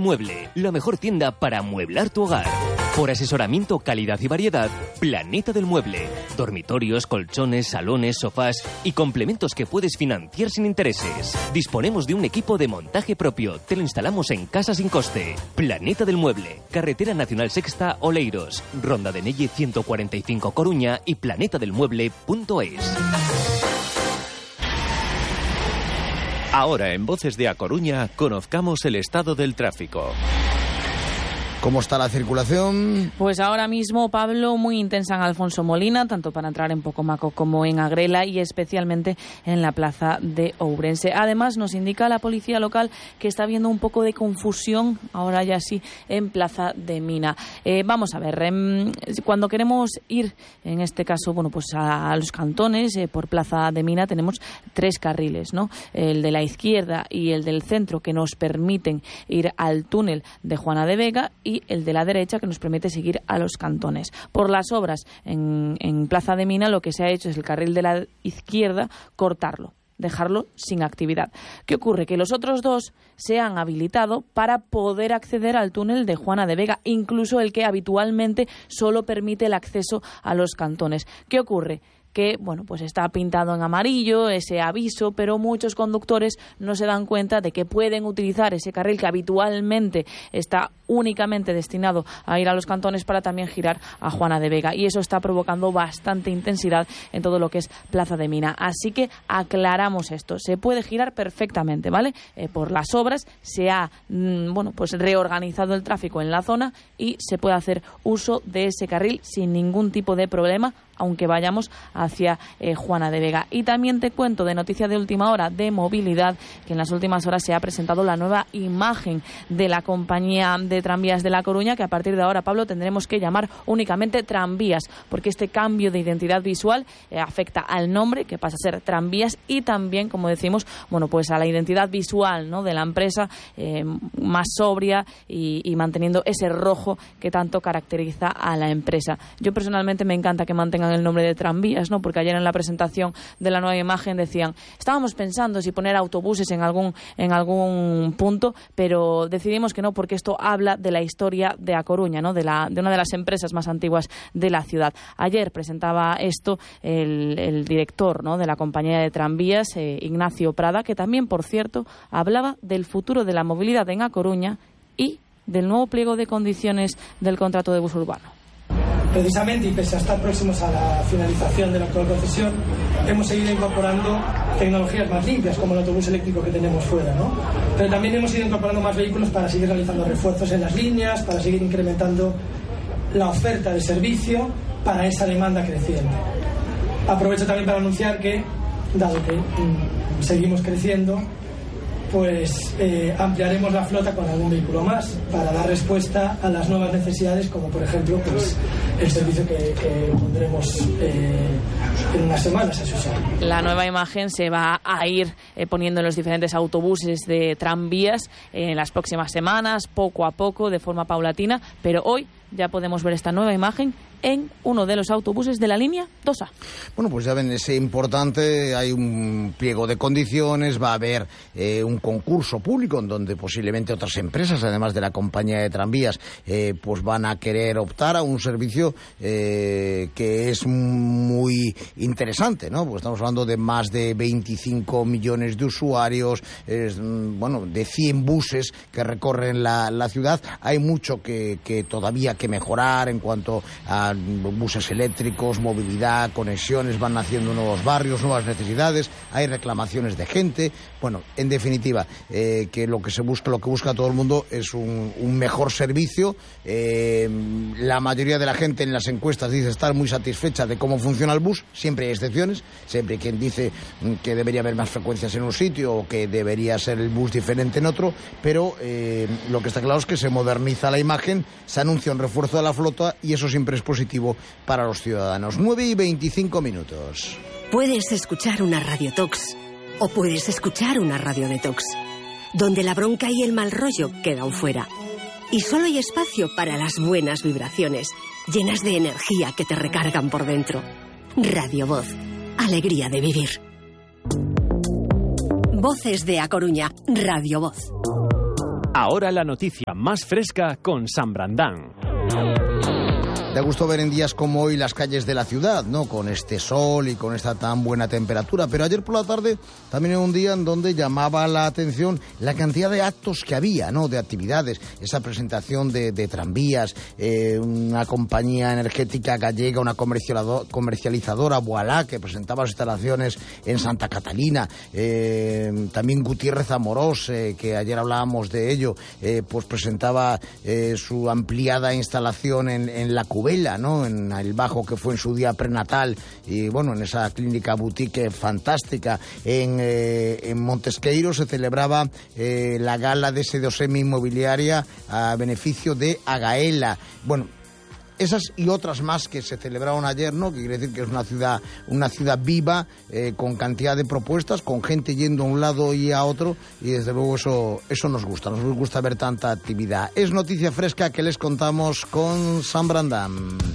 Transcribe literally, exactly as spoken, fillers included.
Mueble, la mejor tienda para amueblar tu hogar. Por asesoramiento, calidad y variedad, Planeta del Mueble. Dormitorios, colchones, salones, sofás y complementos que puedes financiar sin intereses. Disponemos de un equipo de montaje propio. Te lo instalamos en casa sin coste. Planeta del Mueble. Carretera Nacional Sexta, Oleiros. Ronda de Nelle ciento cuarenta y cinco, Coruña y planeta del mueble punto es. Ahora en Voces de A Coruña conozcamos el estado del tráfico. ¿Cómo está la circulación? Pues ahora mismo, Pablo, muy intensa en Alfonso Molina, tanto para entrar en Pocomaco como en Agrela y especialmente en la plaza de Ourense. Además, nos indica la policía local que está habiendo un poco de confusión, ahora ya sí, en Plaza de Mina. Eh, vamos a ver, eh, cuando queremos ir, en este caso, bueno, pues a, a los cantones, eh, por Plaza de Mina tenemos tres carriles, ¿no? El de la izquierda y el del centro, que nos permiten ir al túnel de Juana de Vega, y el de la derecha, que nos permite seguir a los cantones. Por las obras en, en Plaza de Mina, lo que se ha hecho es el carril de la izquierda cortarlo, dejarlo sin actividad. ¿Qué ocurre? Que los otros dos se han habilitado para poder acceder al túnel de Juana de Vega, incluso el que habitualmente solo permite el acceso a los cantones. ¿Qué ocurre? Que, bueno, pues está pintado en amarillo ese aviso, pero muchos conductores no se dan cuenta de que pueden utilizar ese carril que habitualmente está únicamente destinado a ir a los cantones para también girar a Juana de Vega, y eso está provocando bastante intensidad en todo lo que es Plaza de Mina. Así que aclaramos esto, se puede girar perfectamente, ¿vale? Eh, por las obras se ha, mmm, bueno, pues reorganizado el tráfico en la zona y se puede hacer uso de ese carril sin ningún tipo de problema, aunque vayamos hacia eh, Juana de Vega. Y también te cuento de noticia de última hora de movilidad, que en las últimas horas se ha presentado la nueva imagen de la compañía de tranvías de La Coruña, que a partir de ahora, Pablo, tendremos que llamar únicamente tranvías, porque este cambio de identidad visual eh, afecta al nombre, que pasa a ser tranvías, y también, como decimos, bueno, pues a la identidad visual, ¿no?, de la empresa, eh, más sobria y, y manteniendo ese rojo que tanto caracteriza a la empresa. Yo personalmente me encanta que mantengan el nombre de tranvías, ¿no?, porque ayer en la presentación de la nueva imagen decían, estábamos pensando si poner autobuses en algún en algún punto, pero decidimos que no, porque esto habla de la historia de A Coruña, ¿no?, de la de una de las empresas más antiguas de la ciudad. Ayer presentaba esto el, el director, ¿no?, de la compañía de tranvías, eh, Ignacio Prada, que también, por cierto, hablaba del futuro de la movilidad en A Coruña y del nuevo pliego de condiciones del contrato de bus urbano. Precisamente, y pese a estar próximos a la finalización de la actual concesión, hemos seguido incorporando tecnologías más limpias, como el autobús eléctrico que tenemos fuera, ¿no? Pero también hemos ido incorporando más vehículos para seguir realizando refuerzos en las líneas, para seguir incrementando la oferta de servicio para esa demanda creciente. Aprovecho también para anunciar que, dado que mmm, seguimos creciendo, pues eh, ampliaremos la flota con algún vehículo más para dar respuesta a las nuevas necesidades, como por ejemplo pues el servicio que, que pondremos eh, en unas semanas a su uso. La nueva imagen se va a ir eh, poniendo en los diferentes autobuses de tranvías en las próximas semanas, poco a poco, de forma paulatina, pero hoy ya podemos ver esta nueva imagen en uno de los autobuses de la línea dos A. Bueno, pues ya ven, es importante, hay un pliego de condiciones, va a haber eh, un concurso público en donde posiblemente otras empresas, además de la compañía de tranvías, eh, pues van a querer optar a un servicio eh, que es muy interesante, ¿no? Pues estamos hablando de más de veinticinco millones de usuarios, es, bueno, de cien buses que recorren la, la ciudad. Hay mucho que, que todavía que mejorar en cuanto a buses eléctricos, movilidad, conexiones, van naciendo nuevos barrios, nuevas necesidades, hay reclamaciones de gente. Bueno, en definitiva, eh, que lo que se busca, lo que busca todo el mundo es un, un mejor servicio. Eh, la mayoría de la gente en las encuestas dice estar muy satisfecha de cómo funciona el bus. Siempre hay excepciones, siempre hay quien dice que debería haber más frecuencias en un sitio o que debería ser el bus diferente en otro, pero eh, lo que está claro es que se moderniza la imagen, se anuncia un refuerzo de la flota y eso siempre es positivo para los ciudadanos. nueve y veinticinco minutos. Puedes escuchar una Radio Tox o puedes escuchar una Radio Detox, donde la bronca y el mal rollo quedan fuera. Y solo hay espacio para las buenas vibraciones, llenas de energía que te recargan por dentro. Radio Voz. Alegría de vivir. Voces de A Coruña. Radio Voz. Ahora la noticia más fresca con San Brandán. Da gusto ver en días como hoy las calles de la ciudad, ¿no? Con este sol y con esta tan buena temperatura. Pero ayer por la tarde también era un día en donde llamaba la atención la cantidad de actos que había, ¿no? De actividades. Esa presentación de, de tranvías, eh, una compañía energética gallega, una comercializadora, Voilá, que presentaba las instalaciones en Santa Catalina. Eh, también Gutiérrez Amorós, eh, que ayer hablábamos de ello, eh, pues presentaba eh, su ampliada instalación en, en la Cubela, ¿no? En el Bajo, que fue en su día prenatal, y bueno, en esa clínica boutique fantástica. En, eh, en Montesqueiro se celebraba eh, la gala de Sedosemi Inmobiliaria a beneficio de Agaela. Bueno, esas y otras más que se celebraron ayer, ¿no? Que quiere decir que es una ciudad, una ciudad viva, eh, con cantidad de propuestas, con gente yendo a un lado y a otro, y desde luego eso, eso nos gusta, nos gusta ver tanta actividad. Es noticia fresca que les contamos con San Brandán.